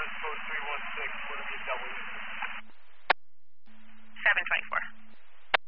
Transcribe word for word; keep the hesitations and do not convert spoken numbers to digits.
West Coast three one six, what are you W? seven twenty-four.